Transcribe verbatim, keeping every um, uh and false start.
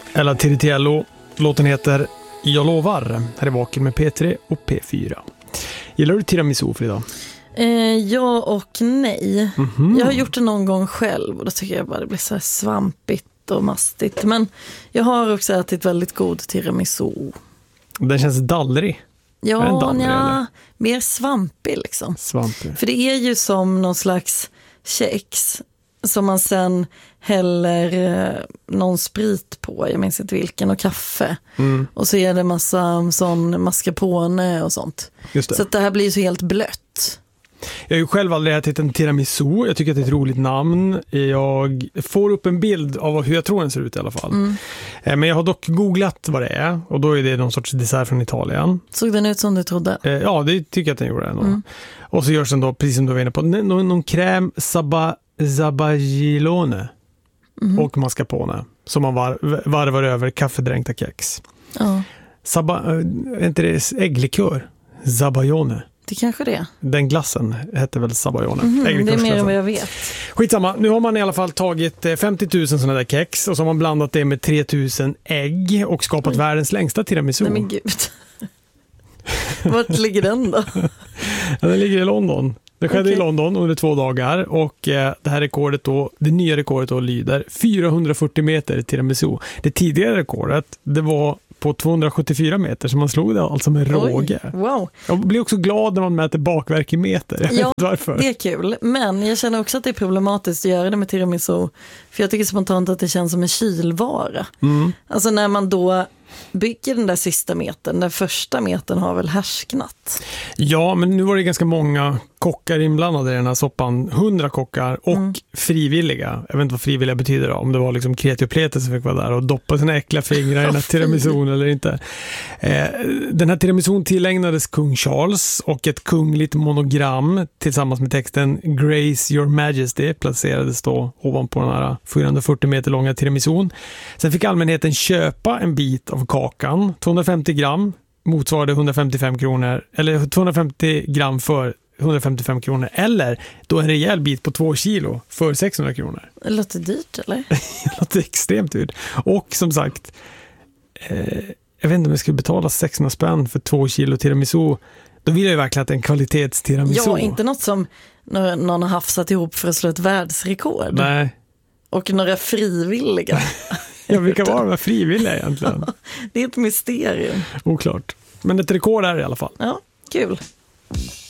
Ella Tiritiello. Låten heter Jag lovar. Här är Vaken med P tre och P fyra. Gillar du tiramisu, Frida? Eh, ja och nej. Mm-hmm. Jag har gjort det någon gång själv och då tycker jag bara det blir så här svampigt och mastigt. Men jag har också ätit väldigt god tiramisu. Den känns dallrig. Ja, dallrig, ja mer svampig liksom. Svampig. För det är ju som någon slags kex som man sen häller eh, någon sprit på, jag minns inte vilken, och kaffe. Mm. Och så är det massa sån mascarpone och sånt. Just det. Så att det här blir ju så helt blött. Jag har ju själv aldrig ätit en tiramisu. Jag tycker att det är ett roligt namn. Jag får upp en bild av hur jag tror den ser ut i alla fall. Mm. Men jag har dock googlat vad det är. Och då är det någon sorts dessert från Italien. Såg den ut som du trodde? Ja, det tycker jag att den gjorde. Mm. Och så görs den då, precis som du var inne på, någon, någon kräm saba, zabagilone mm. och mascarpone. Som man var, varvar över kaffedränkta kex. Ja. Saba, är inte det ägglikör? Zabajone. Det kanske det. Den glassen hette väl Sabayone. Mm, det är mer än vad jag vet. Skitsamma, nu har man i alla fall tagit femtio tusen sådana där kex och så har man blandat det med tre tusen ägg och skapat Oj. världens längsta tiramisu. Nej men gud. Vart ligger den då? Ja, den ligger i London. Det skedde okay. i London under två dagar och eh, det här rekordet då, det nya rekordet då lyder fyrahundrafyrtio meter tiramisu. Det tidigare rekordet, det var på tvåhundrasjuttiofyra meter, så man slog det alltså med råge. Oj, wow. Jag blir också glad när man mäter bakverk i meter. Ja, varför. Det är kul. Men jag känner också att det är problematiskt att göra det med tiramisu. För jag tycker spontant att det känns som en kylvara. Mm. Alltså när man då bygger den där sista metern, den första metern har väl härsknat. Ja, men nu var det ganska många kockar inblandade i den här soppan. Hundra kockar och mm. frivilliga. Jag vet inte vad frivilliga betyder då. Om det var liksom kreti och pleti som fick vara där och doppa sina äckliga fingrar i den här tiramisun eller inte. Eh, den här tiramisun tillägnades kung Charles och ett kungligt monogram tillsammans med texten Grace Your Majesty placerades då ovanpå den här fyrahundrafyrtio meter långa tiramisun. Sen fick allmänheten köpa en bit av kakan, tvåhundrafemtio gram motsvarade hundrafemtiofem kronor, eller tvåhundrafemtio gram för hundrafemtiofem kronor, eller då en rejäl bit på två kilo för sexhundra kronor. Det låter dyrt, eller? Det låter extremt dyrt. Och som sagt, eh, jag vet inte om jag skulle betala sexhundra spänn för två kilo tiramisu. Då vill jag ju verkligen att en kvalitetstiramisu. Ja, inte något som någon har hafsat ihop för att slå ett världsrekord. Nej. Och några frivilliga. Ja, vilka var de här frivilliga egentligen? Det är ett mysterium. Oklart. Men ett rekord är det i alla fall. Ja, kul.